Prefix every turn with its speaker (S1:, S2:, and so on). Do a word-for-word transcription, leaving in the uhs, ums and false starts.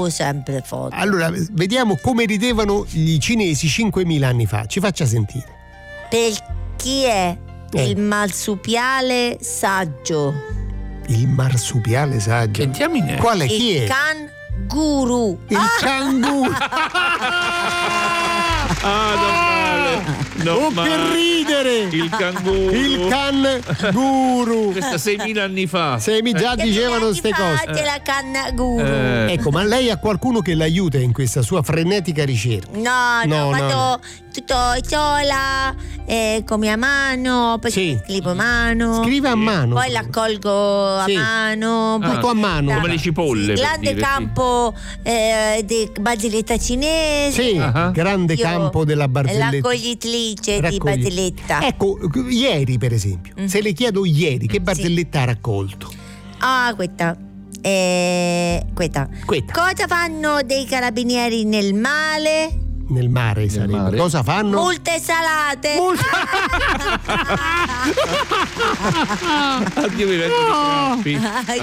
S1: vedevo sempre foto.
S2: Allora, vediamo come ridevano i cinesi cinquemila anni fa. Ci faccia sentire.
S1: Per chi è
S2: Eh.
S1: il marsupiale saggio?
S2: Il marsupiale saggio.
S3: Sentiamine.
S2: Quale? Chi
S1: Il
S2: è?
S1: canguru.
S2: Il canguro.
S3: Ah, non male. Non
S2: Oh,
S3: male.
S2: che ridere!
S3: Il canguro.
S2: Il canguro.
S3: Questa seimila anni fa.
S2: Se mi già
S1: Che
S2: dicevano
S1: mille
S2: ste
S1: anni fa
S2: cose.
S1: c'è la canguru.
S3: Eh.
S2: Ecco, ma lei ha qualcuno che l'aiuta in questa sua frenetica ricerca?
S1: No, no,
S2: No, no,
S1: vado tutto sola, eh, con mia mano, poi
S2: Sì.
S1: scrivo a mano.
S2: Scrive a mano.
S1: Poi la colgo a
S2: Sì.
S1: mano. poi-
S2: Tutto a mano.
S3: Come le cipolle. per
S1: Grande
S3: dire,
S1: campo eh, di barzelletta cinese.
S2: Sì,
S3: Ah.
S2: grande
S1: Io-
S2: campo della barzelletta.
S1: Raccoglitrice di
S2: Raccogli-
S1: barzelletta.
S2: Ecco, ieri per esempio,
S1: Mm.
S2: se le chiedo ieri che barzelletta ha raccolto?
S1: Ah, questa. Eh, questa.
S2: Questa.
S1: Cosa fanno dei carabinieri nel male?
S2: Nel mare sarebbe.
S3: mare?
S2: Cosa fanno?
S1: Multe salate.
S3: Addio, mi metto i